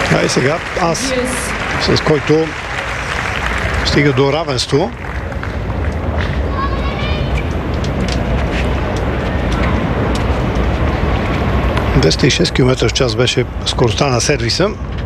А и сега аз, с който стига до равенство. – 206 км в час беше скоростта на сервиса.